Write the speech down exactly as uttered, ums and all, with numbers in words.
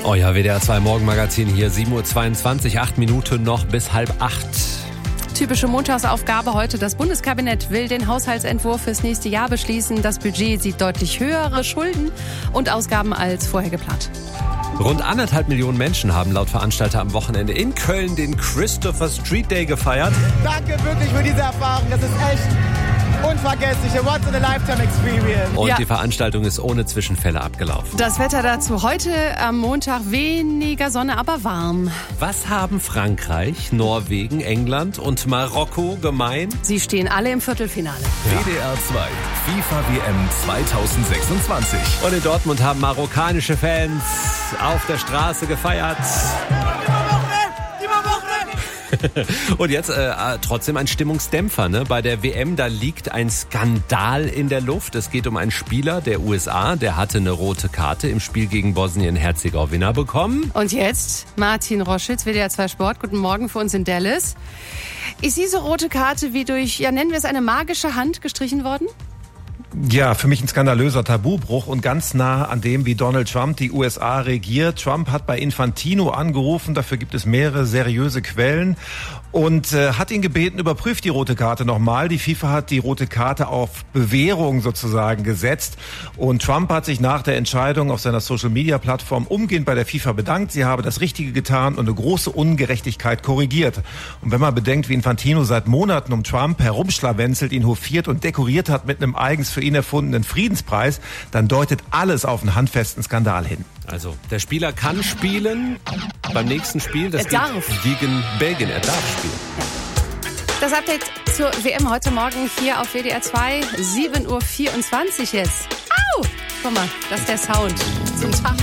Euer W D R zwei Morgenmagazin hier, sieben Uhr zweiundzwanzig, acht Minuten noch bis halb acht. Typische Montagsaufgabe heute. Das Bundeskabinett will den Haushaltsentwurf fürs nächste Jahr beschließen. Das Budget sieht deutlich höhere Schulden und Ausgaben als vorher geplant. Rund anderthalb Millionen Menschen haben laut Veranstalter am Wochenende in Köln den Christopher Street Day gefeiert. Danke wirklich für diese Erfahrung. Das ist echt unvergesslich. A Once-in-a-Lifetime-Experience. Und Ja. die Veranstaltung ist ohne Zwischenfälle abgelaufen. Das Wetter dazu heute am Montag weniger Sonne, aber warm. Was haben Frankreich, Norwegen, England und Marokko gemein? Sie stehen alle im Viertelfinale. W D R zwei FIFA W M zweitausendsechsundzwanzig. Und in Dortmund haben marokkanische Fans auf der Straße gefeiert. Und jetzt äh, trotzdem ein Stimmungsdämpfer. Ne? Bei der W M, da liegt ein Skandal in der Luft. Es geht um einen Spieler der U S A, der hatte eine rote Karte im Spiel gegen Bosnien-Herzegowina bekommen. Und jetzt Martin Roschitz, W D R zwei Sport. Guten Morgen für uns in Dallas. Ist diese rote Karte wie durch, ja nennen wir es eine magische Hand gestrichen worden? Ja, für mich ein skandalöser Tabubruch und ganz nah an dem, wie Donald Trump die U S A regiert. Trump hat bei Infantino angerufen, dafür gibt es mehrere seriöse Quellen und äh, hat ihn gebeten, überprüft die rote Karte nochmal. Die FIFA hat die rote Karte auf Bewährung sozusagen gesetzt und Trump hat sich nach der Entscheidung auf seiner Social-Media-Plattform umgehend bei der FIFA bedankt. Sie habe das Richtige getan und eine große Ungerechtigkeit korrigiert. Und wenn man bedenkt, wie Infantino seit Monaten um Trump herumschlawenzelt, ihn hofiert und dekoriert hat mit einem eigens für ihn erfundenen Friedenspreis, dann deutet alles auf einen handfesten Skandal hin. Also, der Spieler kann spielen beim nächsten Spiel. Das Er darf. geht gegen Belgien. Er darf spielen. Das Update zur W M heute Morgen hier auf W D R zwei, sieben Uhr vierundzwanzig jetzt. Au! Guck mal, das ist der Sound zum Tag.